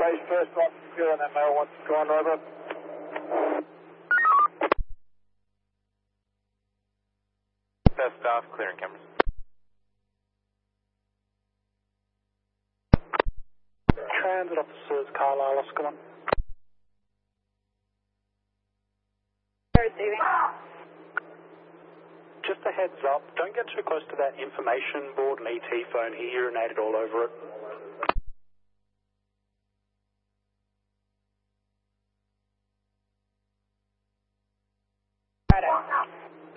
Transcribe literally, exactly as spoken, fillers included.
Base first one, clear on that mail once it's gone over. Best off, clearing cameras. Transit officers, Carlisle, Oscar one. Receiving. Just a heads up, don't get too close to that information board and E T phone. He urinated all over it.